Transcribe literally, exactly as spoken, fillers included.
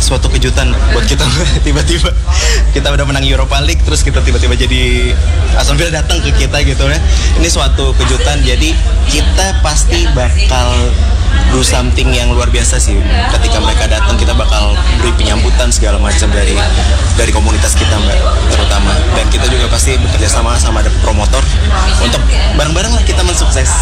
suatu kejutan buat kita. Tiba-tiba kita udah menang Europa League, terus kita tiba-tiba jadi Aston Villa datang ke kita gitu ya. Ini suatu kejutan, jadi kita pasti bakal do something yang luar biasa sih. Ketika mereka datang, kita bakal beri penyambutan segala macam dari dari komunitas kita, Mbak, terutama. Dan kita juga pasti bekerja sama sama ada promotor untuk bareng-bareng lah kita mensukses